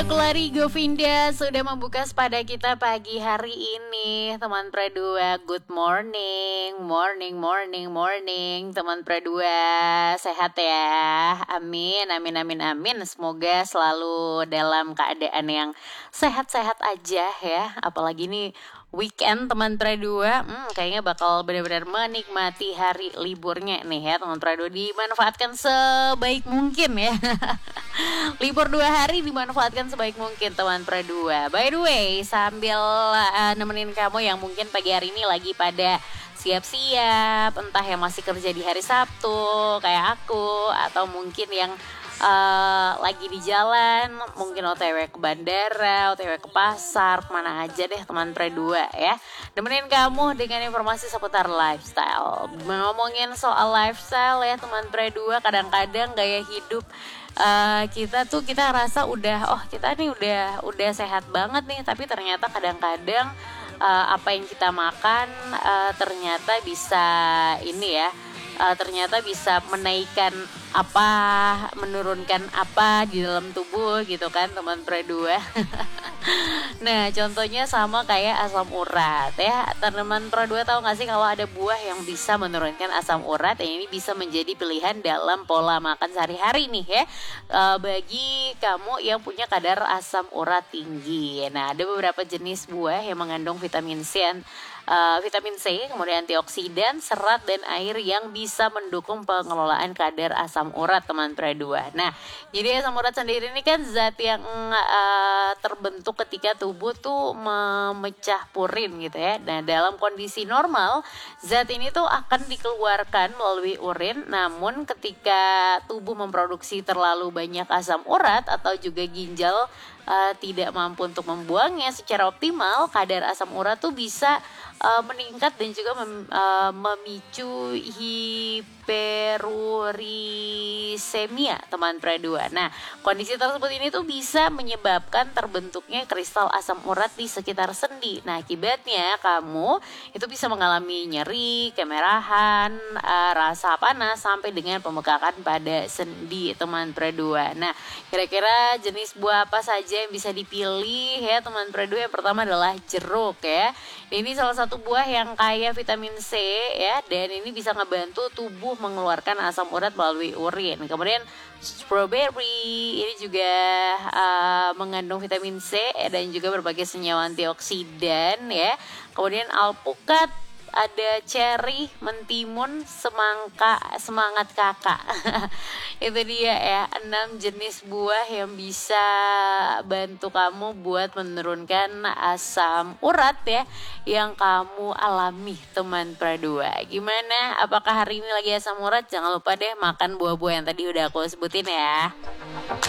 Aku Lari Govinda sudah membuka sepada kita pagi hari ini. Teman Pradua, good morning. Morning teman Pradua. Sehat ya. Amin. Semoga selalu dalam keadaan yang sehat-sehat aja ya. Apalagi nih weekend teman Pradua, kayaknya bakal benar-benar menikmati hari liburnya nih ya teman Pradua. Dimanfaatkan sebaik mungkin ya. Libur 2 hari dimanfaatkan sebaik mungkin teman Pradua. By the way, sambil nemenin kamu yang mungkin pagi hari ini lagi pada siap-siap, entah yang masih kerja di hari Sabtu kayak aku, atau mungkin yang lagi di jalan, mungkin OTW ke bandara, OTW ke pasar, kemana aja deh teman Pradua ya. Nemenin kamu dengan informasi seputar lifestyle. Ngomongin soal lifestyle ya teman Pradua, kadang-kadang gaya hidup kita rasa kita nih udah sehat banget nih, tapi ternyata kadang-kadang apa yang kita makan ternyata bisa ternyata bisa menaikkan menurunkan apa di dalam tubuh gitu kan teman Pradua. Nah contohnya sama kayak asam urat ya. Teman Pradua tahu gak sih kalau ada buah yang bisa menurunkan asam urat, yang ini bisa menjadi pilihan dalam pola makan sehari-hari nih ya, bagi kamu yang punya kadar asam urat tinggi. Nah ada beberapa jenis buah yang mengandung vitamin C, kemudian antioksidan, serat, dan air yang bisa mendukung pengelolaan kadar asam urat teman Pradua. Nah, jadi asam urat sendiri ini kan zat yang terbentuk ketika tubuh tuh memecah purin gitu ya. Nah, dalam kondisi normal, zat ini tuh akan dikeluarkan melalui urin, namun ketika tubuh memproduksi terlalu banyak asam urat atau juga ginjal tidak mampu untuk membuangnya secara optimal, kadar asam urat tuh bisa meningkat dan juga memicu hiperurisemia teman Pradua. Nah, kondisi tersebut ini tuh bisa menyebabkan terbentuknya kristal asam urat di sekitar sendi. Nah, akibatnya kamu itu bisa mengalami nyeri, kemerahan, rasa panas sampai dengan pembekakan pada sendi teman Pradua. Nah, kira-kira jenis buah apa saja yang bisa dipilih ya teman Pradua? Yang pertama adalah jeruk ya. Ini salah satu buah yang kaya vitamin C ya, dan ini bisa ngebantu tubuh mengeluarkan asam urat melalui urin. Kemudian strawberry ini juga mengandung vitamin C dan juga berbagai senyawa antioksidan ya. Kemudian alpukat, ada cherry, mentimun, semangat kakak. Itu dia ya, 6 jenis buah yang bisa bantu kamu buat menurunkan asam urat ya yang kamu alami teman Pradua. Gimana? Apakah hari ini lagi asam urat? Jangan lupa deh makan buah-buah yang tadi udah aku sebutin ya.